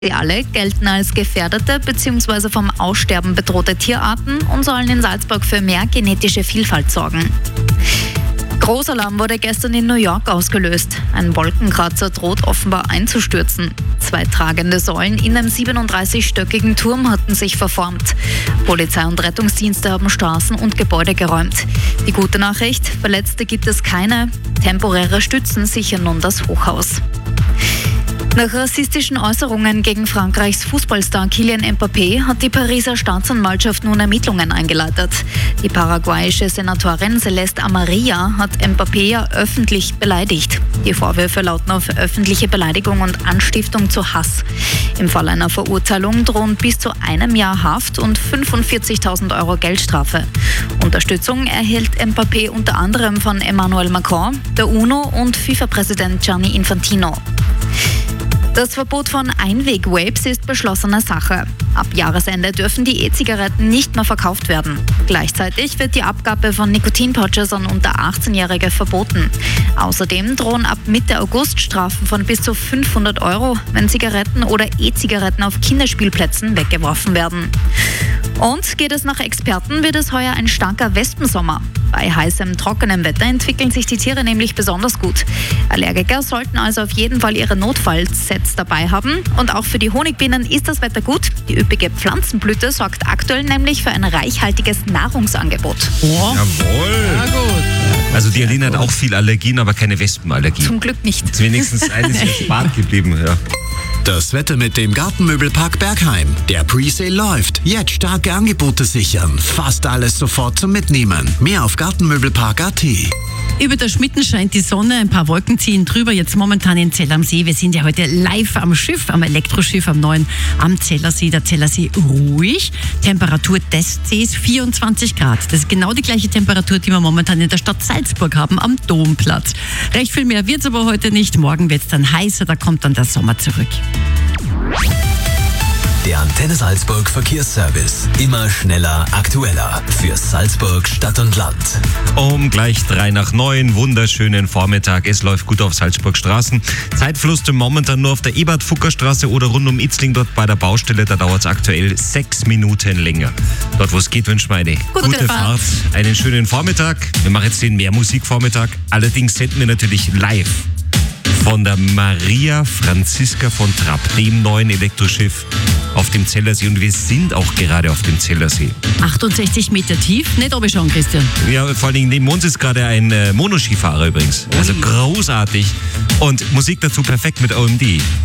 Sie alle gelten als gefährdete bzw. vom Aussterben bedrohte Tierarten und sollen in Salzburg für mehr genetische Vielfalt sorgen. Großalarm wurde gestern in New York ausgelöst. Ein Wolkenkratzer droht offenbar einzustürzen. 2 tragende Säulen in einem 37-stöckigen Turm hatten sich verformt. Polizei und Rettungsdienste haben Straßen und Gebäude geräumt. Die gute Nachricht: Verletzte gibt es keine. Temporäre Stützen sichern nun das Hochhaus. Nach rassistischen Äußerungen gegen Frankreichs Fußballstar Kylian Mbappé hat die Pariser Staatsanwaltschaft nun Ermittlungen eingeleitet. Die paraguayische Senatorin Celeste Amarilla hat Mbappé ja öffentlich beleidigt. Die Vorwürfe lauten auf öffentliche Beleidigung und Anstiftung zu Hass. Im Fall einer Verurteilung drohen bis zu 1 Jahr Haft und 45.000 Euro Geldstrafe. Unterstützung erhält Mbappé unter anderem von Emmanuel Macron, der UNO und FIFA-Präsident Gianni Infantino. Das Verbot von Einweg-Vapes ist beschlossene Sache. Ab Jahresende dürfen die E-Zigaretten nicht mehr verkauft werden. Gleichzeitig wird die Abgabe von Nikotinpouches an unter 18-Jährige verboten. Außerdem drohen ab Mitte August Strafen von bis zu 500 Euro, wenn Zigaretten oder E-Zigaretten auf Kinderspielplätzen weggeworfen werden. Und geht es nach Experten, wird es heuer ein starker Wespensommer. Bei heißem, trockenem Wetter entwickeln sich die Tiere nämlich besonders gut. Allergiker sollten also auf jeden Fall ihre Notfallsets dabei haben. Und auch für die Honigbienen ist das Wetter gut. Die üppige Pflanzenblüte sorgt aktuell nämlich für ein reichhaltiges Nahrungsangebot. Oh. Jawohl. Ja, gut. Also die Aline hat auch viel Allergien, aber keine Wespenallergie. Zum Glück nicht. Wenigstens eines ist erspart geblieben. Ja. Das Wetter mit dem Gartenmöbelpark Bergheim. Der Presale läuft. Jetzt starke Angebote sichern. Fast alles sofort zum Mitnehmen. Mehr auf gartenmöbelpark.at. Über der Schmitten scheint die Sonne, ein paar Wolken ziehen drüber, jetzt momentan in Zell am See. Wir sind ja heute live am Schiff, am Elektroschiff am neuen am Zellersee. Der Zellersee ruhig. Temperatur des Sees 24 Grad. Das ist genau die gleiche Temperatur, die wir momentan in der Stadt Salzburg haben, am Domplatz. Recht viel mehr wird es aber heute nicht. Morgen wird es dann heißer, da kommt dann der Sommer zurück. Der Antenne Salzburg Verkehrsservice. Immer schneller, aktueller. Für Salzburg, Stadt und Land. Um gleich 8:03, wunderschönen Vormittag. Es läuft gut auf Salzburg Straßen. Zeitfluss momentan nur auf der Ebert-Fucker-Straße oder rund um Itzling dort bei der Baustelle. Da dauert es aktuell 6 Minuten länger. Dort, wo es geht, wünschen wir eine gute Fahrt. Einen schönen Vormittag. Wir machen jetzt den Mehrmusik-Vormittag. Allerdings senden wir natürlich live von der Maria Franziska von Trapp, dem neuen Elektroschiff auf dem Zellersee. Und wir sind auch gerade auf dem Zellersee. 68 Meter tief, nicht ob ich schon, Christian. Ja, vor allen Dingen neben uns ist gerade ein Monoskifahrer übrigens. Also großartig. Und Musik dazu perfekt mit OMD.